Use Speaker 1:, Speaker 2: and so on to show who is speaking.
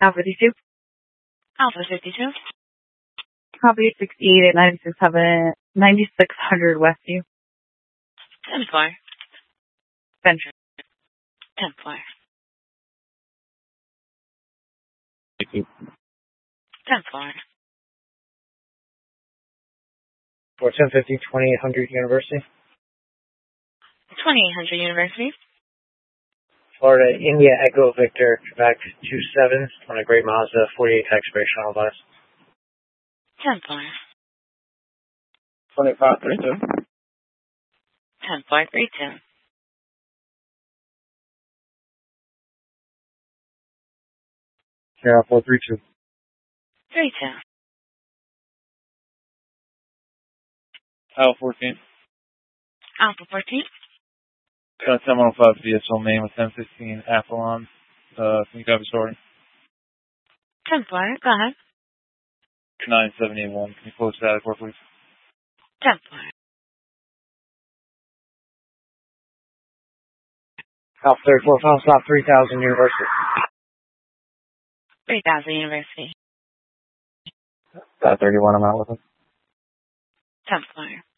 Speaker 1: Alpha 52.
Speaker 2: Alpha 52.
Speaker 1: Copy 68 at 9600 Westview.
Speaker 2: 10 floor.
Speaker 1: Venture.
Speaker 2: 10 floor. 10 floor.
Speaker 3: For 1050, 2800 University.
Speaker 2: 2800 University.
Speaker 3: Florida, India, Echo, Victor, Quebec, 27 on a Great Mazda, 48 expiration on bus.
Speaker 2: 10 floor.
Speaker 3: 2532.
Speaker 2: 10 floor 32.
Speaker 3: Sierra 432.
Speaker 2: 32.
Speaker 4: Alpha 14.
Speaker 2: Alpha 14.
Speaker 4: 10105 DSL main with 1015 Athlon. Can you copy story?
Speaker 2: 10 floor. Go ahead.
Speaker 4: 9781. Can you close static work, please?
Speaker 2: 10 floor.
Speaker 3: Alpha 34, final stop 3000 University.
Speaker 2: 3000 University.
Speaker 3: 31, I'm out with him.
Speaker 2: 10 floor.